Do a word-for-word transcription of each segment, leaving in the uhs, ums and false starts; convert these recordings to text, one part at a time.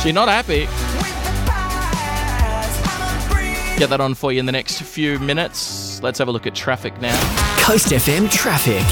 So you're not happy. Get that on for you in the next few minutes. Let's have a look at traffic now. Coast F M traffic.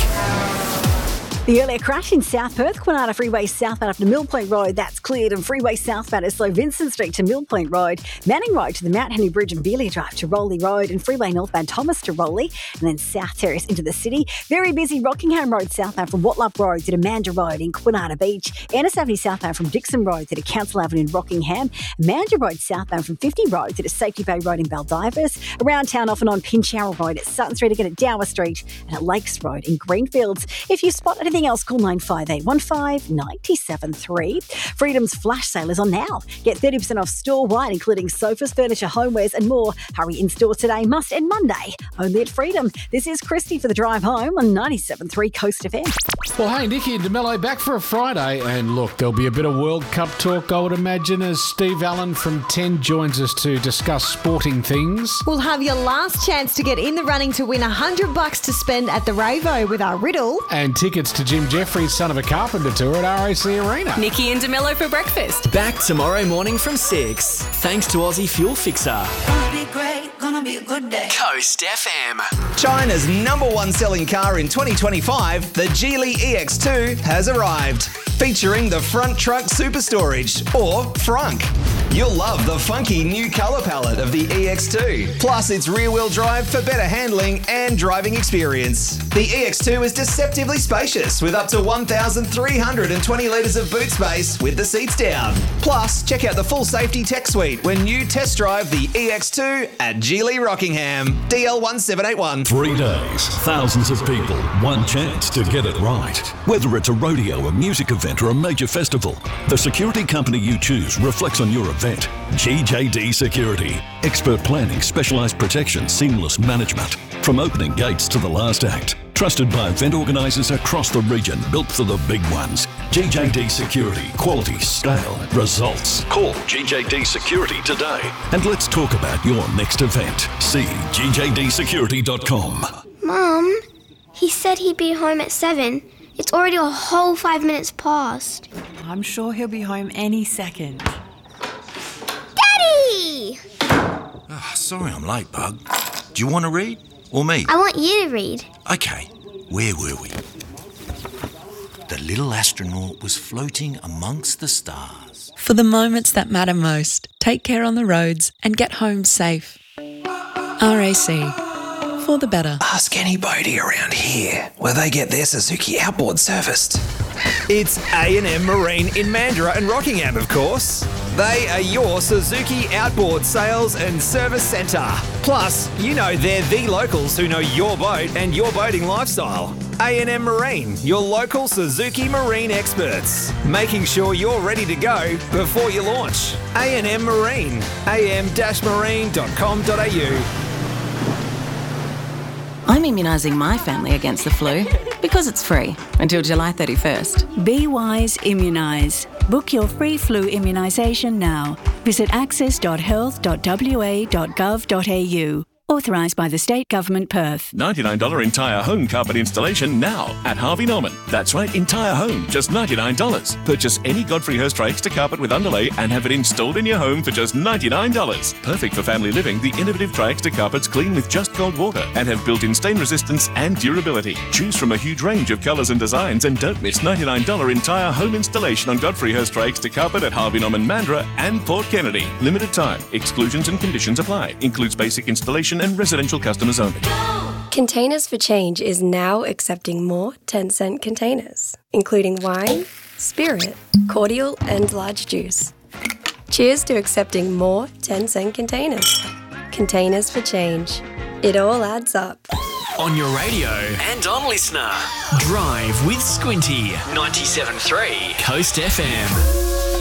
The earlier crash in South Perth, Kwinana Freeway southbound up to Mill Point Road, that's cleared, and Freeway southbound at Slow Vincent Street to Mill Point Road, Manning Road to the Mount Henry Bridge and Bealey Drive to Rowley Road, and Freeway northbound Thomas to Rowley, and then South Terrace into the city. Very busy Rockingham Road southbound from Watlup Road to Mandurah Road in Kwinana Beach, Annis Avenue southbound from Dixon Road to Council Avenue in Rockingham, Mandurah Road southbound from fifty Road to Safety Bay Road in Baldivis, around town off and on Pinchara Road at Sutton Street again at Dower Street, and at Lakes Road in Greenfields. If you spot anything else, call nine five eight one five nine seven three. Freedom's flash sale is on now. Get thirty percent off store-wide, including sofas, furniture, homewares and more. Hurry in store today, must end Monday. Only at Freedom. This is Christy for the drive home on ninety-seven point three Coast F M. Well, hey, Nikki and DeMello back for a Friday. And look, there'll be a bit of World Cup talk, I would imagine, as Steve Allen from ten joins us to discuss sporting things. We'll have your last chance to get in the running to win one hundred bucks to spend at the Ravo with our riddle. And tickets to Jim Jeffries' Son of a Carpenter tour at R A C Arena. Nikki and DeMello for breakfast. Back tomorrow morning from six. Thanks to Aussie Fuel Fixer. Gonna be great, gonna be a good day. Coast F M. China's number one selling car in twenty twenty-five, the Geely E X two, has arrived. Featuring the front trunk super storage, or Frunk. You'll love the funky new colour palette of the E X two. Plus, it's rear-wheel drive for better handling and driving experience. The E X two is deceptively spacious with up to one thousand three hundred twenty litres of boot space with the seats down. Plus, check out the full safety tech suite when you test drive the E X two at Geely Rockingham. D L one seven eight one. Three days, thousands of people, one chance to get it right. Whether it's a rodeo, a music event, or a major festival, the security company you choose reflects on your event. G J D Security. Expert planning, specialised protection, seamless management. From opening gates to the last act. Trusted by event organisers across the region, built for the big ones. G J D Security. Quality, scale, results. Call G J D Security today and let's talk about your next event. See G J D security dot com. Mum, he said he'd be home at seven. It's already a whole five minutes past. I'm sure he'll be home any second. Daddy! Oh, sorry I'm late, Bug. Do you want to read? Or me? I want you to read. Okay, where were we? The little astronaut was floating amongst the stars. For the moments that matter most, take care on the roads and get home safe. R A C. For the better. Ask anybody around here where they get their Suzuki outboard serviced. It's A and M Marine in Mandurah and Rockingham, of course. They are your Suzuki outboard sales and service centre. Plus, you know they're the locals who know your boat and your boating lifestyle. A and M Marine, your local Suzuki Marine experts, making sure you're ready to go before you launch. A and M Marine, a m dash marine dot com dot a u. I'm immunising my family against the flu because it's free until July thirty-first. Be wise, immunise. Book your free flu immunisation now. Visit access dot health dot w a dot gov dot a u. Authorised by the State Government, Perth. ninety-nine dollars entire home carpet installation now at Harvey Norman. That's right, entire home, just ninety-nine dollars. Purchase any Godfrey Hirst Extra carpet with underlay and have it installed in your home for just ninety-nine dollars. Perfect for family living, the innovative Tri-Extra carpets clean with just cold water and have built-in stain resistance and durability. Choose from a huge range of colours and designs and don't miss ninety-nine dollars entire home installation on Godfrey Hirst Extra carpet at Harvey Norman, Mandurah and Port Kennedy. Limited time. Exclusions and conditions apply. Includes basic installation and residential customers only. Containers for Change is now accepting more ten cent containers, including wine, spirit, cordial and large juice. Cheers to accepting more ten cent containers. Containers for Change. It all adds up. On your radio and on Listener. Drive with Squinty. ninety-seven point three Coast F M.